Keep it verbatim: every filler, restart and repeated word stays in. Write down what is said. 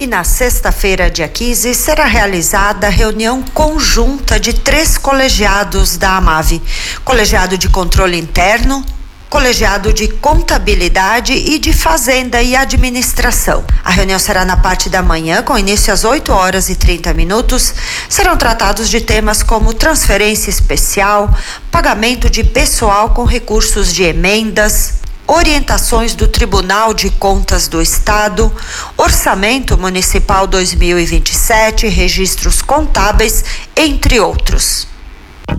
E na sexta-feira, dia quinze, será realizada a reunião conjunta de três colegiados da AMAVE: colegiado de controle interno, colegiado de contabilidade e de fazenda e administração. A reunião será na parte da manhã, com início às oito horas e trinta minutos. Serão tratados de temas como transferência especial, pagamento de pessoal com recursos de emendas, orientações do Tribunal de Contas do Estado, Orçamento Municipal dois mil e vinte e sete, registros contábeis, entre outros.